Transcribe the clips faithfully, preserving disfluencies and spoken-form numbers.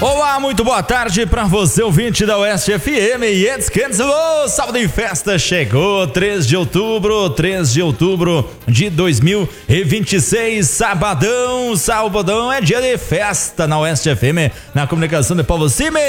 Olá, muito boa tarde para você, ouvinte da Oeste F M. E it's cancelou, sábado em festa chegou, três de outubro, três de outubro de dois mil e vinte e seis, sabadão, sabadão é dia de festa na Oeste F M, na comunicação de Paulo Simes.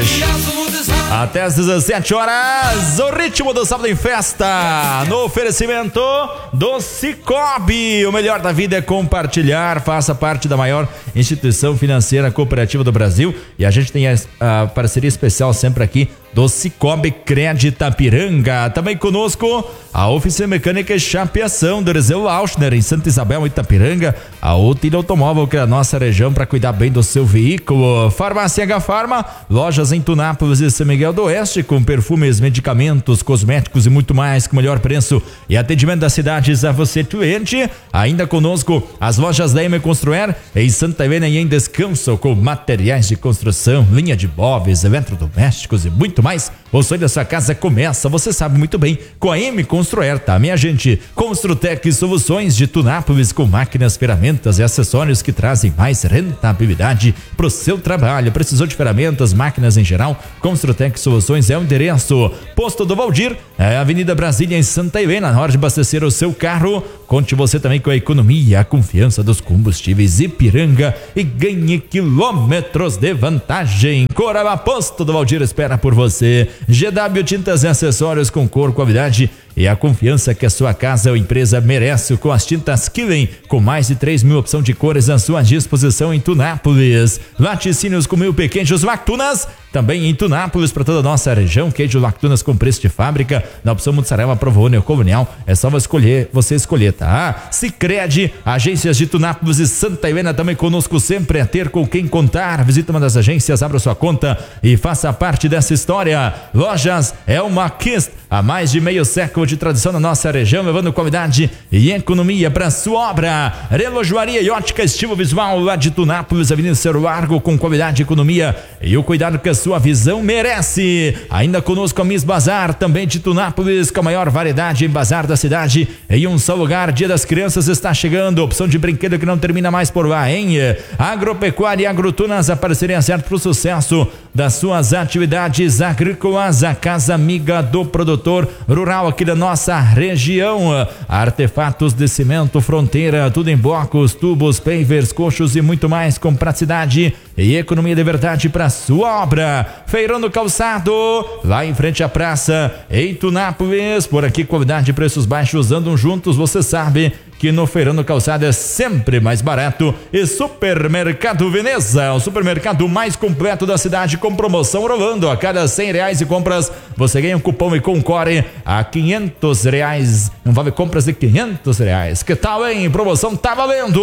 Até às dezessete horas, o ritmo do sábado em festa, no oferecimento do Cicobi. O melhor da vida é compartilhar, faça parte da maior instituição financeira cooperativa do Brasil. E a gente tem a, a parceria especial sempre aqui do Cicobi Cred Itapiranga. Também conosco a Oficina Mecânica Chapeação do Eliseu Lauschner em Santa Isabel, Itapiranga. A Outilha Automóvel, que é a nossa região para cuidar bem do seu veículo. Farmácia H Farma, lojas em Tunápolis e São Miguel do Oeste com perfumes, medicamentos, cosméticos e muito mais com melhor preço e atendimento das cidades a você, cliente. Ainda conosco as lojas da M Construir em Santa Helena e em Descanso com materiais de construção, linha de móveis, eletrodomésticos e muito mais. O sonho da sua casa começa, você sabe muito bem, com a M Construir, tá, minha gente? Construtec Soluções de Tunápolis com máquinas, ferramentas e acessórios que trazem mais rentabilidade pro seu trabalho. Precisou de ferramentas, máquinas em geral? Construtec Soluções é o endereço. Posto do Valdir, é a Avenida Brasília em Santa Helena. Na hora de abastecer o seu carro, conte você também com a economia, a confiança dos combustíveis Ipiranga e ganhe quilômetros de vantagem. Corava Posto do Valdir espera por você. G W Tintas e Acessórios com cor, qualidade e a confiança que a sua casa ou empresa merece com as tintas Killen, com mais de três mil opções de cores à sua disposição em Tunápolis. Laticínios com mil pequenos Lactunas, também em Tunápolis para toda a nossa região. Queijo Lactunas com preço de fábrica, na opção mussarela, provolone ou colonial. É só você escolher, você escolher, tá? Sicredi, agências de Tunápolis e Santa Helena também conosco sempre a ter com quem contar. Visita uma das agências, abra sua conta e faça parte dessa história. Lojas Elma Kist, há mais de meio século de tradição na nossa região, levando qualidade e economia para sua obra. Relojoaria e ótica estilo visual lá de Tunápolis, Avenida Cerro Largo, com qualidade, economia e o cuidado que a sua visão merece. Ainda conosco a Miss Bazar, também de Tunápolis, com a maior variedade em bazar da cidade, em um só lugar. Dia das Crianças está chegando, opção de brinquedo que não termina mais por lá, hein? Agropecuária e Agrotunas, a parceria certa para o sucesso das suas atividades agrícolas, a casa amiga do produtor rural aqui da nossa região. Artefatos de cimento Fronteira, tudo em blocos, tubos, pavers, coxos e muito mais com praticidade e economia de verdade para sua obra. Feirão do Calçado, lá em frente à praça, em Tunápolis. Por aqui qualidade e preços baixos andam juntos, você sabe que no Feirão do Calçado é sempre mais barato. E Supermercado Veneza, o supermercado mais completo da cidade, com promoção rolando. A cada cem reais de compras você ganha um cupom e concorre a quinhentos reais, não vale compras de quinhentos reais. Que tal, hein? Promoção tá valendo.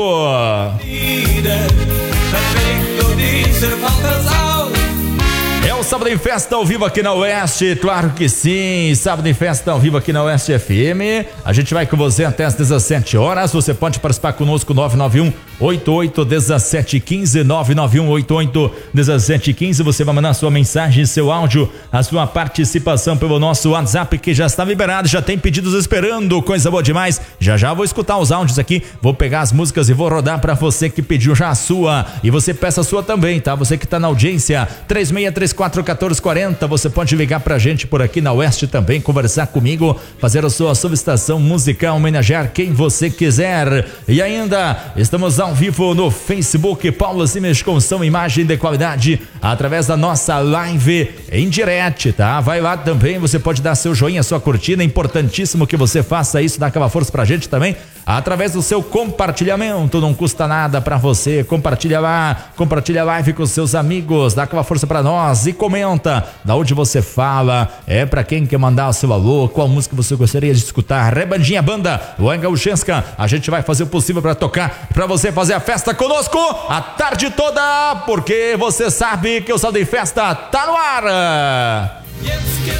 É o Sábado em Festa ao vivo aqui na Oeste, claro que sim, Sábado em Festa ao vivo aqui na Oeste F M. A gente vai com você até às dezessete horas. Você pode participar conosco, nove nove um, oito oito um sete um cinco, nove nove um, oito oito um sete um cinco. Você vai mandar sua mensagem, seu áudio, a sua participação pelo nosso WhatsApp, que já está liberado, já tem pedidos esperando, coisa boa demais. Já já vou escutar os áudios aqui, vou pegar as músicas e vou rodar para você que pediu já a sua, e você peça a sua também, tá? Você que tá na audiência, três seis três quatro, um quatro quatro zero, você pode ligar pra gente por aqui na Oeste também, conversar comigo, fazer a sua solicitação musical, homenagear quem você quiser. E ainda estamos ao vivo no Facebook, Paulo Simes com som e imagem de qualidade, através da nossa live em direct, tá? Vai lá também, você pode dar seu joinha, sua curtida, é importantíssimo que você faça isso, dá aquela força pra gente também, através do seu compartilhamento, não custa nada pra você. Compartilha lá, compartilha a live com seus amigos, dá aquela força pra nós e comenta da onde você fala, é pra quem quer mandar o seu alô, qual música você gostaria de escutar. Rebandinha Banda, Luan Gauchesca, a gente vai fazer o possível pra tocar, pra você fazer a festa conosco a tarde toda, porque você sabe que o Sábado em Festa tá no ar.